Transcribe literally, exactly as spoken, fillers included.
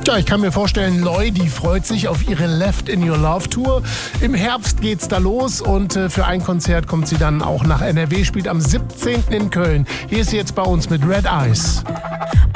Tja, ich kann mir vorstellen, Loi, die freut sich auf ihre Left in Your Love Tour. Im Herbst geht's da los und äh, für ein Konzert kommt sie dann auch nach N R W, spielt am siebzehnten in Köln. Hier ist sie jetzt bei uns mit Red Eyes.